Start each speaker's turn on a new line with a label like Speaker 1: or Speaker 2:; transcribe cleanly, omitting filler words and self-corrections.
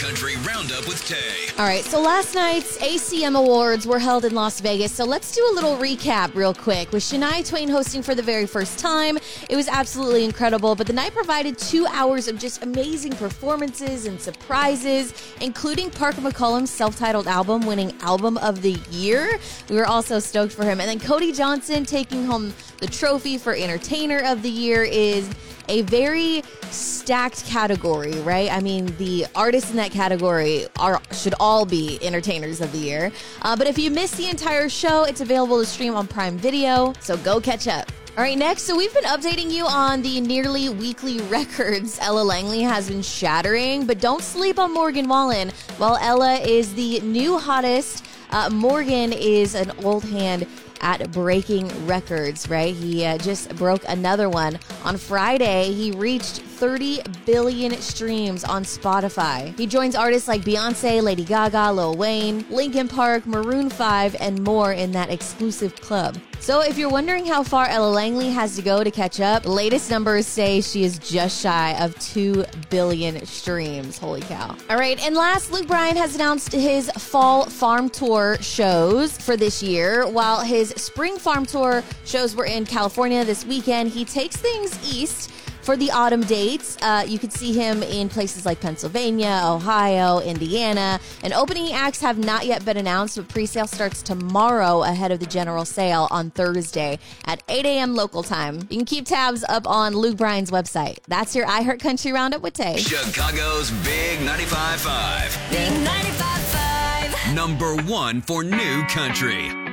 Speaker 1: Country Roundup with Tay.
Speaker 2: All right, so last night's ACM Awards were held in Las Vegas, so let's do a little recap real quick. With Shania Twain hosting for the very first time, it was absolutely incredible, but the night provided 2 hours of just amazing performances and surprises, including Parker McCollum's self-titled album winning Album of the Year. We were also stoked for him. And then Cody Johnson taking home the trophy for Entertainer of the Year is a very stacked category, right? I mean, the artists in that category should all be Entertainers of the Year. But if you missed the entire show, it's available to stream on Prime Video, so go catch up. All right, next, so we've been updating you on the nearly weekly records Ella Langley has been shattering, but don't sleep on Morgan Wallen. While Ella is the new hottest, Morgan is an old hand at breaking records, right? He just broke another one. On Friday, he reached 30 billion streams on Spotify. He joins artists like Beyonce, Lady Gaga, Lil Wayne, Linkin Park, Maroon 5, and more in that exclusive club. So if you're wondering how far Ella Langley has to go to catch up, the latest numbers say she is just shy of 2 billion streams. Holy cow. All right, and last, Luke Bryan has announced his fall farm tour shows for this year. While his spring farm tour shows were in California this weekend, he takes things east for the autumn dates. You could see him in places like Pennsylvania, Ohio, Indiana. And opening acts have not yet been announced, but pre-sale starts tomorrow ahead of the general sale on Thursday at 8 a.m. local time. You can keep tabs up on Luke Bryan's website. That's your iHeart Country Roundup with Tay.
Speaker 1: Chicago's Big 95.5.
Speaker 3: Big 95.5.
Speaker 1: Number 1 for new country.